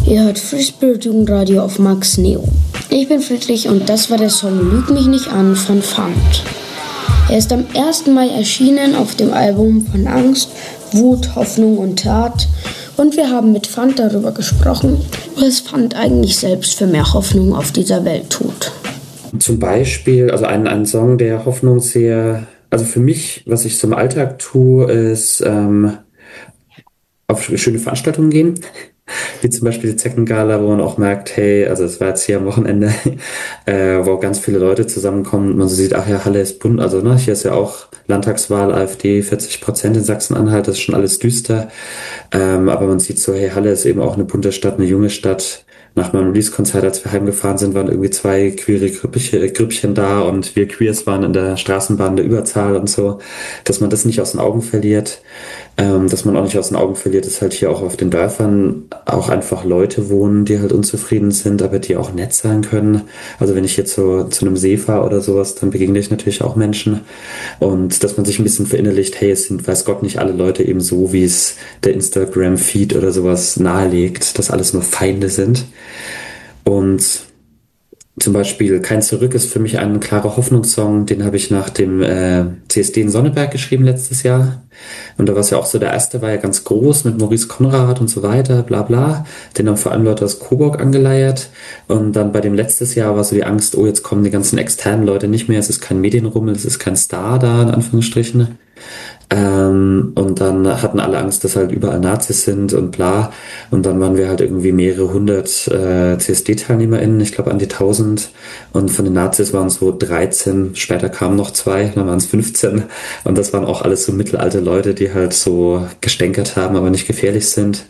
Ihr hört Free Spirit Jugendradio auf Max Neo. Ich bin Friedrich und das war der Song Lüg mich nicht an von Fant. Er ist am 1. Mai erschienen auf dem Album von Angst, Wut, Hoffnung und Tat. Und wir haben mit Fant darüber gesprochen, was Fant eigentlich selbst für mehr Hoffnung auf dieser Welt tut. Zum Beispiel, also ein Song, der Hoffnung sehr, also für mich, was ich so im Alltag tue, ist auf schöne Veranstaltungen gehen. Wie zum Beispiel die Zeckengala, wo man auch merkt, hey, also es war jetzt hier am Wochenende, wo ganz viele Leute zusammenkommen und man so sieht, ach ja, Halle ist bunt, also ne, hier ist ja auch Landtagswahl, AfD, 40% in Sachsen-Anhalt, das ist schon alles düster, aber man sieht so, hey, Halle ist eben auch eine bunte Stadt, eine junge Stadt. Nach meinem Release-Konzert, als wir heimgefahren sind, waren irgendwie 2 queere Grüppchen da und wir Queers waren in der Straßenbahn der Überzahl und so, dass man das nicht aus den Augen verliert. Dass man auch nicht aus den Augen verliert, dass halt hier auch auf den Dörfern auch einfach Leute wohnen, die halt unzufrieden sind, aber die auch nett sein können. Also wenn ich jetzt so zu einem See fahre oder sowas, dann begegne ich natürlich auch Menschen. Und dass man sich ein bisschen verinnerlicht, hey, es sind, weiß Gott, nicht alle Leute eben so, wie es der Instagram-Feed oder sowas nahelegt, dass alles nur Feinde sind. Und zum Beispiel Kein Zurück ist für mich ein klarer Hoffnungssong, den habe ich nach dem CSD in Sonneberg geschrieben letztes Jahr. Und da war es ja auch so, der erste war ja ganz groß mit Maurice Conrad und so weiter, bla bla. Den haben vor allem Leute aus Coburg angeleiert. Und dann bei dem letztes Jahr war so die Angst, oh, jetzt kommen die ganzen externen Leute nicht mehr, es ist kein Medienrummel, es ist kein Star da, in Anführungsstrichen. Und dann hatten alle Angst, dass halt überall Nazis sind und bla. Und dann waren wir halt irgendwie mehrere hundert CSD-TeilnehmerInnen, ich glaube an die 1000. Und von den Nazis waren es so 13, später kamen noch 2, dann waren es 15. Und das waren auch alles so mittelalte Leute, die halt so gestänkert haben, aber nicht gefährlich sind.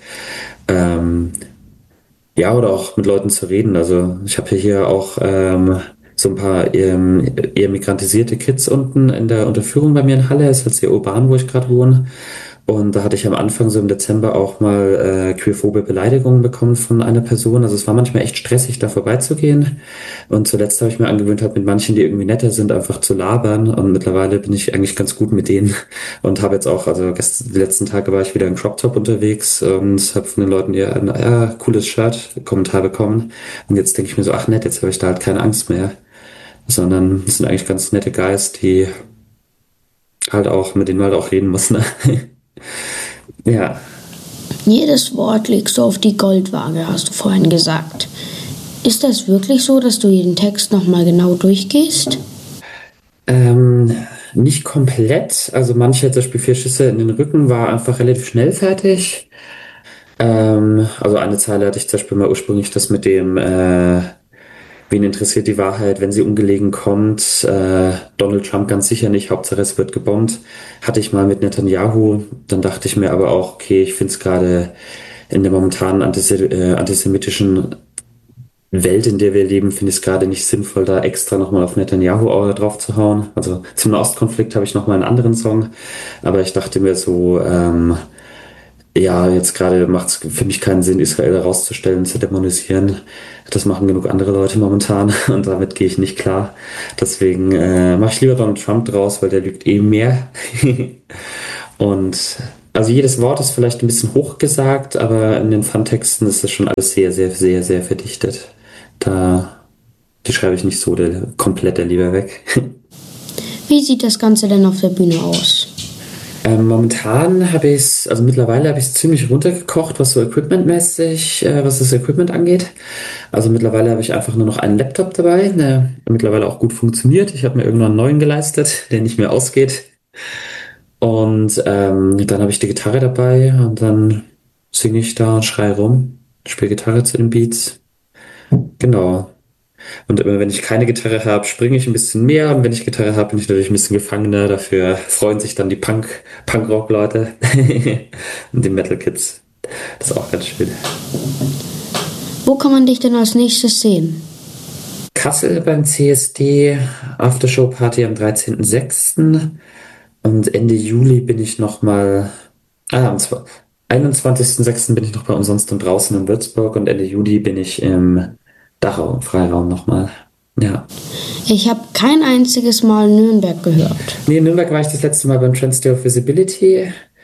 Ja, oder auch mit Leuten zu reden. Also ich habe hier auch so ein paar eher migrantisierte Kids unten in der Unterführung bei mir in Halle. Ist halt sehr urban, wo ich gerade wohne. Und da hatte ich am Anfang so im Dezember auch mal queerphobe Beleidigungen bekommen von einer Person. Also es war manchmal echt stressig, da vorbeizugehen. Und zuletzt habe ich mir angewöhnt, halt mit manchen, die irgendwie netter sind, einfach zu labern. Und mittlerweile bin ich eigentlich ganz gut mit denen. Und habe jetzt auch, also die letzten Tage war ich wieder im Crop Top unterwegs und habe von den Leuten eher ein cooles Shirt Kommentar bekommen. Und jetzt denke ich mir so, ach nett, jetzt habe ich da halt keine Angst mehr. Sondern es sind eigentlich ganz nette Guys, die halt auch, mit denen man halt auch reden muss, ne? Ja. Jedes Wort legst du auf die Goldwaage, hast du vorhin gesagt. Ist das wirklich so, dass du jeden Text nochmal genau durchgehst? Nicht komplett. Also manche, zum Beispiel 4 Schüsse in den Rücken, war einfach relativ schnell fertig. Also eine Zeile hatte ich zum Beispiel mal ursprünglich das mit dem wen interessiert die Wahrheit, wenn sie ungelegen kommt? Donald Trump ganz sicher nicht, Hauptsache es wird gebombt. Hatte ich mal mit Netanyahu. Dann dachte ich mir aber auch, okay, ich finde es gerade in der momentanen antisemitischen Welt, in der wir leben, finde ich es gerade nicht sinnvoll, da extra nochmal auf Netanyahu drauf zu hauen. Also zum Nahostkonflikt habe ich nochmal einen anderen Song. Aber ich dachte mir so, ja, jetzt gerade macht es für mich keinen Sinn, Israel rauszustellen, zu dämonisieren. Das machen genug andere Leute momentan und damit gehe ich nicht klar. Deswegen mache ich lieber Donald Trump draus, weil der lügt eh mehr. Und also jedes Wort ist vielleicht ein bisschen hochgesagt, aber in den Fun-Texten ist das schon alles sehr, sehr, sehr, sehr verdichtet. Die schreibe ich nicht so komplett der Liebe weg. Wie sieht das Ganze denn auf der Bühne aus? Momentan habe ich es, also mittlerweile habe ich es ziemlich runtergekocht, was so equipmentmäßig, was das Equipment angeht. Also mittlerweile habe ich einfach nur noch einen Laptop dabei, der mittlerweile auch gut funktioniert. Ich habe mir irgendwann einen neuen geleistet, der nicht mehr ausgeht. Und dann habe ich die Gitarre dabei und dann singe ich da und schreie rum, spiele Gitarre zu den Beats. Genau. Und immer wenn ich keine Gitarre habe, springe ich ein bisschen mehr. Und wenn ich Gitarre habe, bin ich natürlich ein bisschen gefangener. Dafür freuen sich dann die Punkrock-Leute und die Metal-Kids. Das ist auch ganz schön. Wo kann man dich denn als nächstes sehen? Kassel beim CSD, Aftershow-Party am 13.06. Und Ende Juli bin ich nochmal, am 21.06. bin ich noch bei Umsonst und draußen in Würzburg und Ende Juli bin ich im Dachau, im Freiraum nochmal. Ja. Ich habe kein einziges Mal Nürnberg gehört. Nee, in Nürnberg war ich das letzte Mal beim Trans Day of Visibility.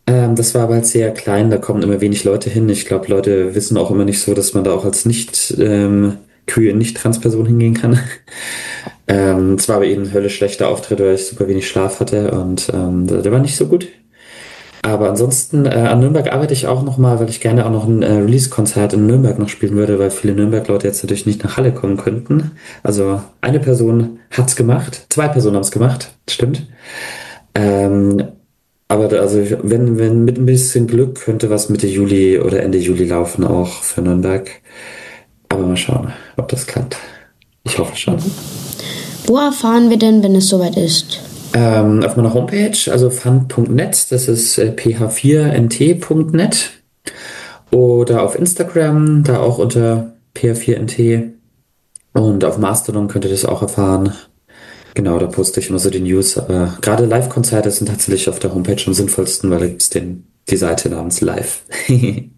Das war aber halt sehr klein, da kommen immer wenig Leute hin. Ich glaube, Leute wissen auch immer nicht so, dass man da auch als nicht queer, nicht Transperson hingehen kann. Es war aber eben ein höllisch schlechter Auftritt, weil ich super wenig Schlaf hatte und der war nicht so gut. Aber ansonsten, an Nürnberg arbeite ich auch noch mal, weil ich gerne auch noch ein Release-Konzert in Nürnberg noch spielen würde, weil viele Nürnberg-Leute jetzt natürlich nicht nach Halle kommen könnten. Also eine Person hat's gemacht, zwei Personen haben's gemacht, stimmt. Ähm, aber also wenn mit ein bisschen Glück könnte was Mitte Juli oder Ende Juli laufen, auch für Nürnberg. Aber mal schauen, ob das klappt. Ich hoffe schon. Wo erfahren wir denn, wenn es soweit ist? Auf meiner Homepage, also fun.net, das ist ph4nt.net. Oder auf Instagram, da auch unter ph4nt. Und auf Mastodon könnt ihr das auch erfahren. Genau, da poste ich immer so die News. Aber gerade Live-Konzerte sind tatsächlich auf der Homepage am sinnvollsten, weil da gibt es die Seite namens Live.